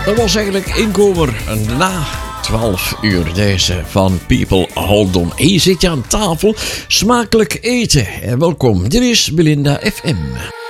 Dat was eigenlijk inkomer na 12 uur deze van People Hold On. Hier zit je aan tafel, smakelijk eten en welkom. Dit is Belinda FM.